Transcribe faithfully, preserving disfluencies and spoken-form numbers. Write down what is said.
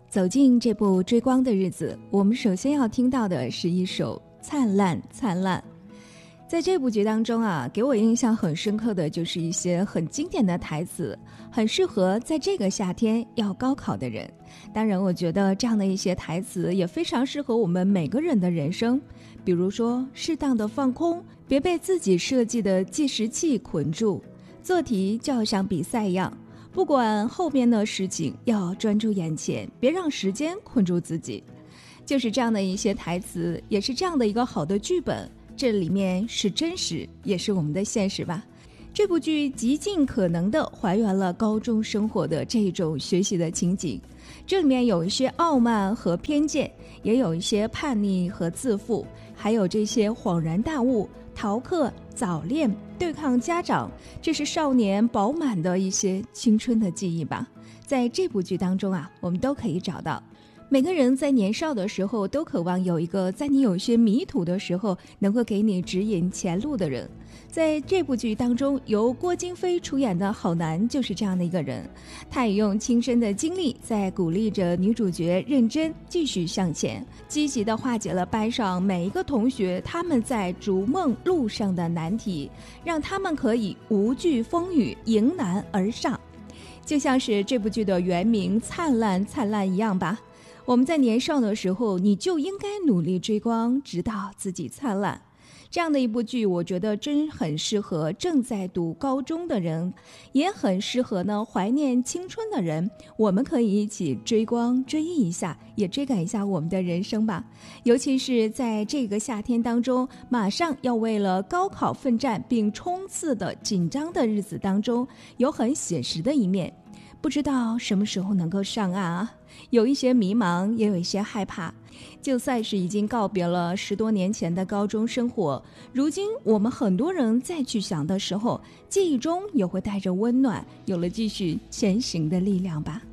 走进这部追光的日子，我们首先要听到的是一首灿烂灿烂。在这部剧当中啊，给我印象很深刻的就是一些很经典的台词，很适合在这个夏天要高考的人。当然我觉得这样的一些台词也非常适合我们每个人的人生，比如说适当的放空，别被自己设计的计时器捆住，做题就要像比赛一样，不管后面的事情要专注眼前，别让时间困住自己。就是这样的一些台词，也是这样的一个好的剧本，这里面是真实，也是我们的现实吧。这部剧极尽可能地还原了高中生活的这种学习的情景，这里面有一些傲慢和偏见，也有一些叛逆和自负，还有这些恍然大悟、逃课、早恋、对抗家长，这是少年饱满的一些青春的记忆吧。在这部剧当中啊，我们都可以找到。每个人在年少的时候都渴望有一个在你有些迷途的时候能够给你指引前路的人。在这部剧当中，由郭京飞出演的郝楠就是这样的一个人，他也用亲身的经历在鼓励着女主角认真继续向前，积极地化解了班上每一个同学他们在逐梦路上的难题，让他们可以无惧风雨，迎难而上。就像是这部剧的原名灿烂灿烂一样吧，我们在年少的时候，你就应该努力追光，直到自己灿烂。这样的一部剧，我觉得真很适合正在读高中的人，也很适合呢怀念青春的人。我们可以一起追光，追忆一下，也追赶一下我们的人生吧。尤其是在这个夏天当中，马上要为了高考奋战并冲刺的紧张的日子当中，有很写实的一面。不知道什么时候能够上岸啊，有一些迷茫，也有一些害怕。就算是已经告别了十多年前的高中生活，如今我们很多人再去想的时候，记忆中也会带着温暖，有了继续前行的力量吧。